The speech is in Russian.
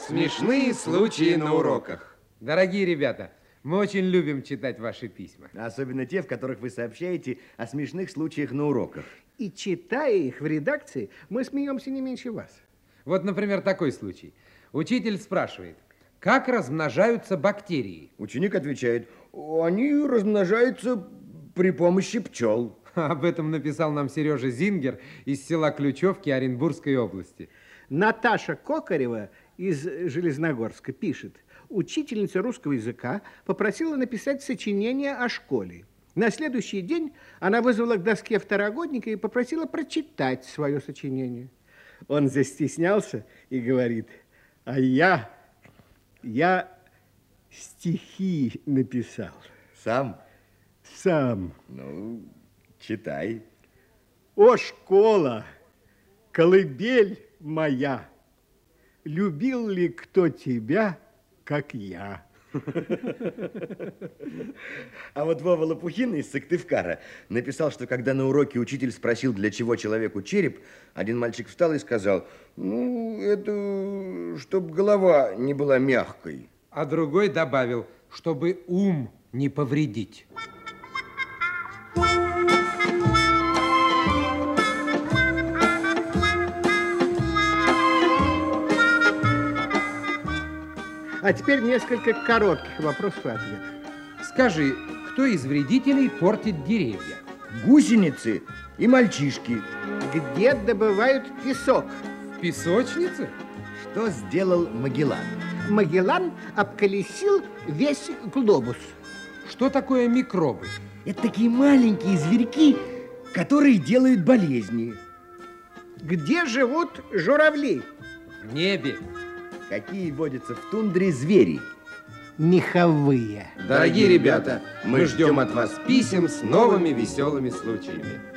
Смешные случаи на уроках. Дорогие ребята, мы очень любим читать ваши письма. Особенно те, в которых вы сообщаете о смешных случаях на уроках. И читая их в редакции, мы смеемся не меньше вас. Вот, например, такой случай. Учитель спрашивает, как размножаются бактерии? Ученик отвечает, они размножаются при помощи пчел. Об этом написал нам Сережа Зингер из села Ключевки Оренбургской области. Наташа Кокарева из Железногорска пишет. Учительница русского языка попросила написать сочинение о школе. На следующий день она вызвала к доске второгодника и попросила прочитать свое сочинение. Он застеснялся и говорит, а я стихи написал. Сам? Сам. Ну, читай. О, школа, колыбель моя, любил ли кто тебя, как я? А вот Вова Лопухин из Сыктывкара написал, что когда на уроке учитель спросил, для чего человеку череп, один мальчик встал и сказал, ну, это чтобы голова не была мягкой. А другой добавил, чтобы ум не повредить. А теперь несколько коротких вопросов и ответов. Скажи, кто из вредителей портит деревья? Гусеницы и мальчишки. Где добывают песок? В песочнице? Что сделал Магеллан? Магеллан обколесил весь глобус. Что такое микробы? Это такие маленькие зверьки, которые делают болезни. Где живут журавли? В небе. Какие водятся в тундре звери? Меховые. Дорогие ребята, мы ждем от вас писем с новыми веселыми случаями.